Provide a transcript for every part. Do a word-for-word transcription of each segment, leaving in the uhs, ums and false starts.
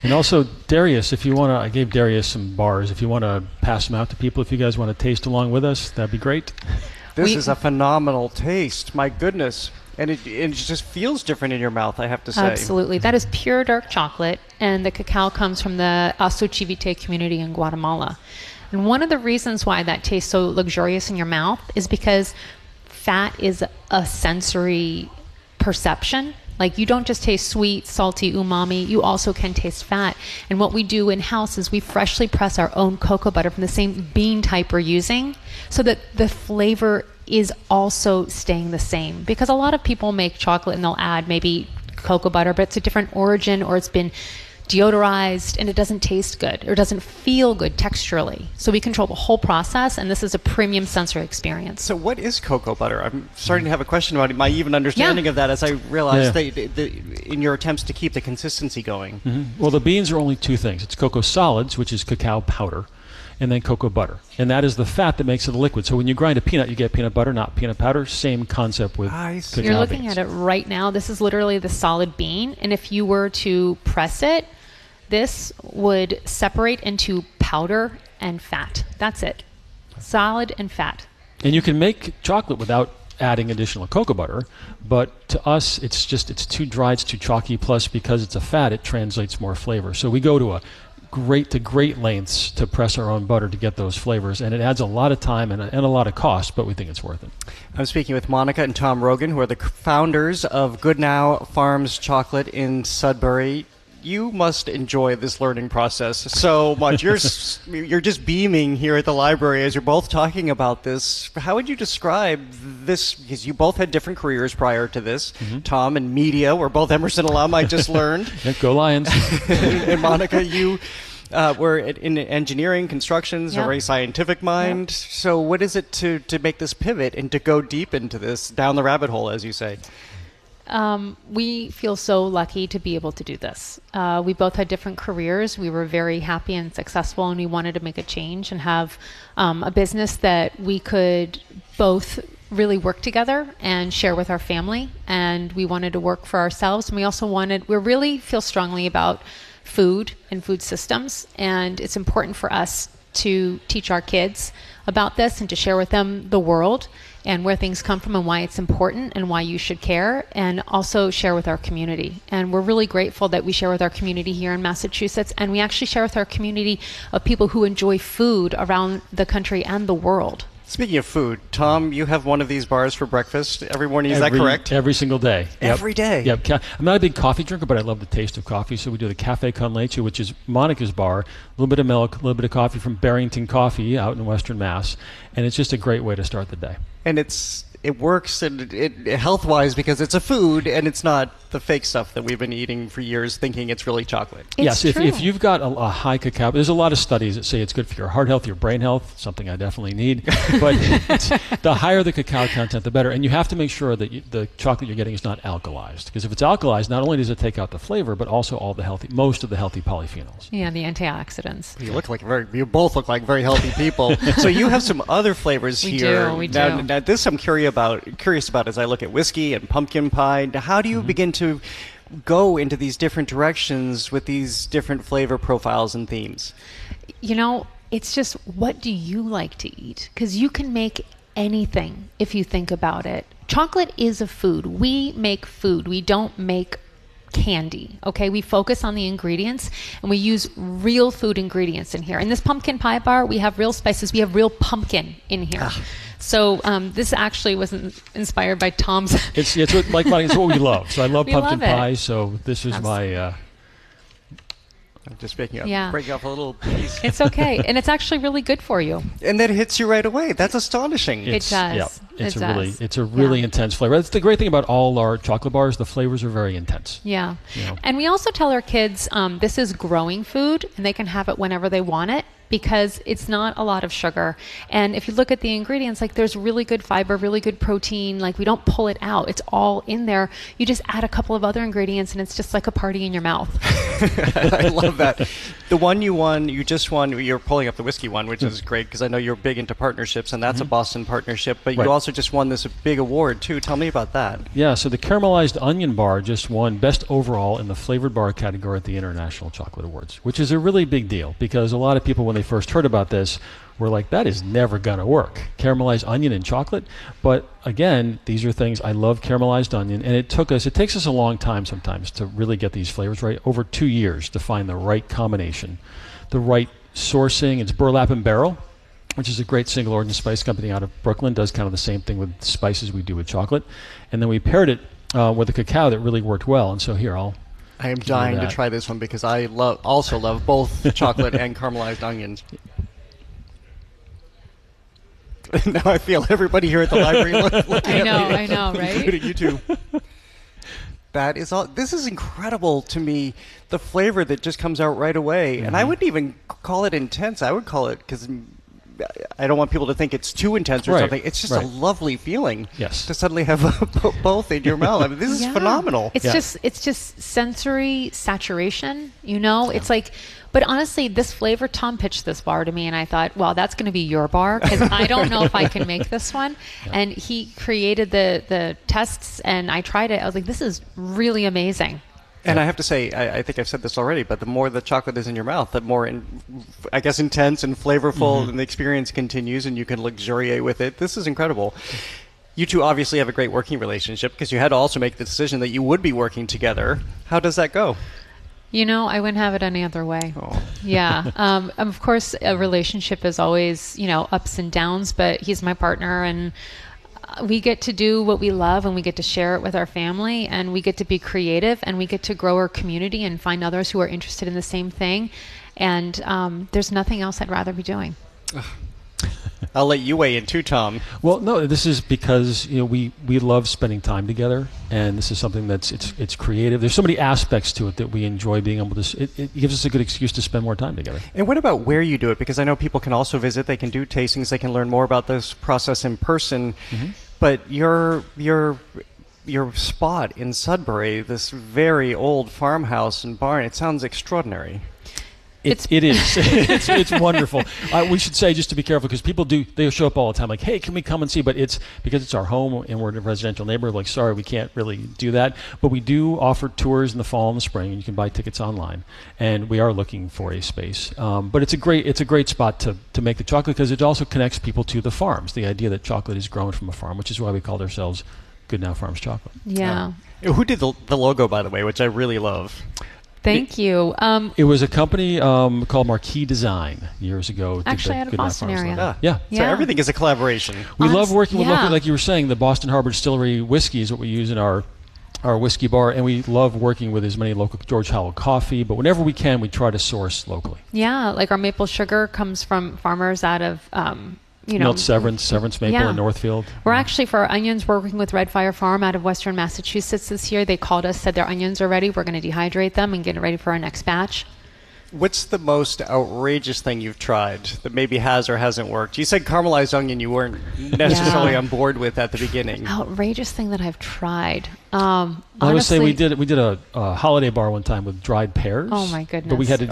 And also, Darius, if you want to, I gave Darius some bars. If you want to pass them out to people, if you guys want to taste along with us, that'd be great. This We- is a phenomenal taste. My goodness. And it, it just feels different in your mouth, I have to say. Absolutely. That is pure dark chocolate, and the cacao comes from the Asochivite community in Guatemala. And one of the reasons why that tastes so luxurious in your mouth is because fat is a sensory perception. Like, you don't just taste sweet, salty, umami, you also can taste fat. And what we do in-house is we freshly press our own cocoa butter from the same bean type we're using so that the flavor is also staying the same. Because a lot of people make chocolate and they'll add maybe cocoa butter, but it's a different origin, or it's been deodorized and it doesn't taste good or doesn't feel good texturally. So we control the whole process, and this is a premium sensory experience. So what is cocoa butter? I'm starting to have a question about my even understanding Yeah. of that as I realize Yeah. that the, in your attempts to keep the consistency going. Mm-hmm. Well, the beans are only two things. It's cocoa solids, which is cacao powder, and then cocoa butter. And that is the fat that makes it a liquid. So when you grind a peanut, you get peanut butter, not peanut powder. Same concept with I see. cacao You're looking beans. at it right now. This is literally the solid bean. And if you were to press it, this would separate into powder and fat. That's it. Solid and fat. And you can make chocolate without adding additional cocoa butter, but to us, it's just, it's too dry, it's too chalky, plus because it's a fat, it translates more flavor. So we go to a great to great lengths to press our own butter to get those flavors, and it adds a lot of time and a, and a lot of cost, but we think it's worth it. I'm speaking with Monica and Tom Rogan, who are the c- founders of Goodnow Farms Chocolate in Sudbury. You must enjoy this learning process so much. You're s- you're just beaming here at the library as you're both talking about this. How would you describe this? Because you both had different careers prior to this. Mm-hmm. Tom in media, we're both Emerson alum, I just learned. Yeah, go Lions. And Monica, you uh, were in in engineering, constructions, Yeah. a very scientific mind. So what is it to, to make this pivot and to go deep into this, down the rabbit hole, as you say? Um, we feel so lucky to be able to do this. Uh, we both had different careers. We were very happy and successful, and we wanted to make a change and have um, a business that we could both really work together and share with our family. And we wanted to work for ourselves. And we also wanted, we really feel strongly about food and food systems. And it's important for us to teach our kids about this and to share with them the world and where things come from and why it's important and why you should care, and also share with our community. And we're really grateful that we share with our community here in Massachusetts, and we actually share with our community of people who enjoy food around the country and the world. Speaking of food, Tom, you have one of these bars for breakfast every morning. Is every, that correct? Every single day. Yep. Every day? Yep. Ca- I'm not a big coffee drinker, but I love the taste of coffee. So we do the Cafe Con Leche, which is Monica's bar. A little bit of milk, a little bit of coffee from Barrington Coffee out in Western Mass. And it's just a great way to start the day. And it's it works and it, it health-wise because it's a food and it's not the fake stuff that we've been eating for years thinking it's really chocolate. It's yes, if, true. if you've got a, a high cacao, there's a lot of studies that say it's good for your heart health, your brain health, something I definitely need. But it's, the higher the cacao content, the better. And you have to make sure that you, the chocolate you're getting is not alkalized. Because if it's alkalized, not only does it take out the flavor, but also all the healthy, most of the healthy polyphenols. Yeah, the antioxidants. You look like very. You both look like very healthy people. So you have some other flavors We here. do, we now, do. now, this I'm curious about. Curious about as I look at whiskey and pumpkin pie. Now, how do you Mm-hmm. begin to go into these different directions with these different flavor profiles and themes? You know, it's just, what do you like to eat? Because you can make anything if you think about it. Chocolate is a food. We make food. We don't make candy. Okay, we focus on the ingredients and we use real food ingredients in here. In this pumpkin pie bar, we have real spices. We have real pumpkin in here. Ah. So um, this actually was in- inspired by Tom's. It's it's what, like it's what we love. So I love We pumpkin love it. pie. So this is my. Uh, I'm just making up, Yeah. breaking off a little piece. It's okay, and it's actually really good for you. And that hits you right away. That's astonishing. It It's, does. Yeah, it's It a really, does. it's a really Yeah. intense flavor. That's the great thing about all our chocolate bars. The flavors are very intense. Yeah. You know. And we also tell our kids um, this is growing food and they can have it whenever they want it. because it's not a lot of sugar. And if you look at the ingredients, like there's really good fiber, really good protein. Like we don't pull it out. It's all in there. You just add a couple of other ingredients and it's just like a party in your mouth. I love that. The one you won, you just won, you're pulling up the whiskey one, which is great because I know you're big into partnerships, and that's mm-hmm. a Boston partnership, but right. you also just won this big award too. Tell me about that. Yeah, so the Caramelized Onion Bar just won Best Overall in the Flavored Bar category at the International Chocolate Awards, which is a really big deal because a lot of people, when they first heard about this, were like, that is never going to work. Caramelized onion and chocolate. But again, these are things, I love caramelized onion, and it took us, it takes us a long time sometimes to really get these flavors right, over two years to find the right combination, the right sourcing. It's Burlap and Barrel, which is a great single origin spice company out of Brooklyn, does kind of the same thing with spices we do with chocolate. And then we paired it uh, with a cacao that really worked well. And so here, I'll I am dying to try this one because I love also love both chocolate and caramelized onions. Now I feel everybody here at the library look, looking I know, at me. I know, right? Including you too. That is all. This is incredible to me. The flavor that just comes out right away, mm-hmm. and I wouldn't even call it intense. I would call it, because I don't want people to think it's too intense or right. something. It's just right. a lovely feeling. Yes. To suddenly have both in your mouth. I mean, this is yeah. phenomenal. It's yeah. just it's just sensory saturation. You know, yeah. it's like. But honestly, this flavor, Tom pitched this bar to me, and I thought, well, that's going to be your bar, because I don't know if I can make this one. Yeah. And he created the, the tests, and I tried it. I was like, this is really amazing. And I have to say, I, I think I've said this already, but the more the chocolate is in your mouth, the more, in, I guess, intense and flavorful, mm-hmm. and the experience continues, and you can luxuriate with it. This is incredible. You two obviously have a great working relationship, because you had to also make the decision that you would be working together. How does that go? You know, I wouldn't have it any other way. Oh. Yeah. Um, of course, a relationship is always, you know, ups and downs, but he's my partner, and we get to do what we love, and we get to share it with our family, and we get to be creative, and we get to grow our community and find others who are interested in the same thing. And um, there's nothing else I'd rather be doing. I'll let you weigh in too, Tom. Well, no, this is because, you know, we, we love spending time together, and this is something that's it's it's creative. There's so many aspects to it that we enjoy being able to. It, it gives us a good excuse to spend more time together. And what about where you do it? Because I know people can also visit. They can do tastings. They can learn more about this process in person. Mm-hmm. But your your your spot in Sudbury, this very old farmhouse and barn, it sounds extraordinary. It, it is. it's, it's wonderful. Uh, we should say, just to be careful, because people do, they show up all the time like, hey, can we come and see? But it's because it's our home and we're in a residential neighborhood, like, sorry, we can't really do that. But we do offer tours in the fall and the spring, and you can buy tickets online. And we are looking for a space. Um, but it's a great it's a great spot to, to make the chocolate, because it also connects people to the farms, the idea that chocolate is grown from a farm, which is why we called ourselves Good Now Farms Chocolate. Yeah. Uh, who did the, the logo, by the way, which I really love? Thank you. Um, it was a company um, called Marquis Design years ago. Actually, out of Boston area. Ah, yeah. yeah. So everything is a collaboration. We Honest, love working with, yeah. local, like you were saying, the Boston Harbor Distillery whiskey is what we use in our our whiskey bar, and we love working with as many local George Howell coffee, but whenever we can, we try to source locally. Yeah, like our maple sugar comes from farmers out of... Um, You know, Milt Severance, Severance Maple yeah. in Northfield. We're actually, for our onions, we're working with Red Fire Farm out of Western Massachusetts this year. They called us, said their onions are ready. We're going to dehydrate them and get it ready for our next batch. What's the most outrageous thing you've tried that maybe has or hasn't worked? You said caramelized onion you weren't necessarily yeah. on board with at the beginning. Outrageous thing that I've tried. Um, I would say honestly, we did we did a, a holiday bar one time with dried pears. Oh my goodness! But we had to.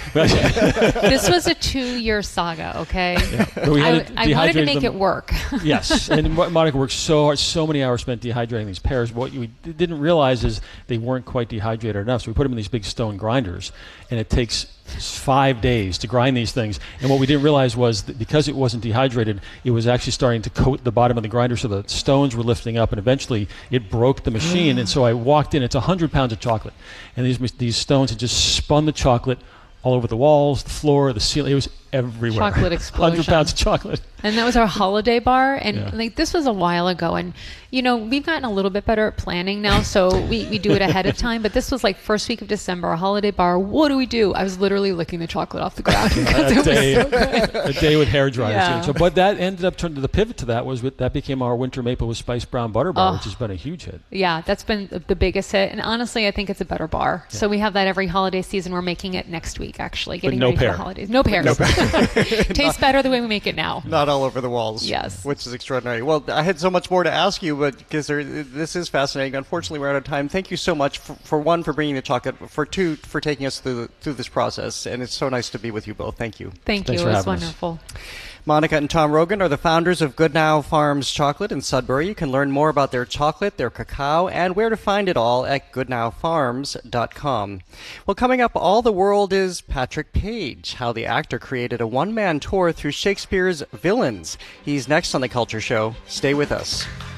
Dehy- this was a two-year saga. Okay. Yeah. But we had I, to I wanted to make them. it work. Yes, and Monica worked so hard, so many hours spent dehydrating these pears. What we didn't realize is they weren't quite dehydrated enough. So we put them in these big stone grinders, and it takes five days to grind these things. And what we didn't realize was that because it wasn't dehydrated, it was actually starting to coat the bottom of the grinder, so the stones were lifting up, and eventually it broke the machine. And so I walked in. It's one hundred pounds of chocolate, and these these stones had just spun the chocolate all over the walls, the floor, the ceiling. It was everywhere. Chocolate explosion. one hundred pounds of chocolate. And that was our holiday bar. And yeah. like this was a while ago. And, you know, we've gotten a little bit better at planning now. So we, we do it ahead of time. But this was like first week of December, a holiday bar. What do we do? I was literally licking the chocolate off the ground. a, it day, was so good. a day with hair dryers. Yeah. So, but that ended up turning to the pivot to that was with, that became our winter maple with spiced brown butter bar, Oh. which has been a huge hit. Yeah, that's been the biggest hit. And honestly, I think it's a better bar. Yeah. So we have that every holiday season. We're making it next week, actually. Getting no ready pear. for the holidays. No pears. No pear. Tastes better the way we make it now. Not all over the walls. Yes. Which is extraordinary. Well, I had so much more to ask you, but because there, this is fascinating. Unfortunately, we're out of time. Thank you so much, for, for one, for bringing the chocolate, for two, for taking us through, through this process. And it's so nice to be with you both. Thank you. Thank Thanks you. for It was having us. wonderful. Monica and Tom Rogan are the founders of Goodnow Farms Chocolate in Sudbury. You can learn more about their chocolate, their cacao, and where to find it all at goodnow farms dot com. Well, coming up, All the World is Patrick Page, how the actor created a one-man tour through Shakespeare's villains. He's next on The Culture Show. Stay with us.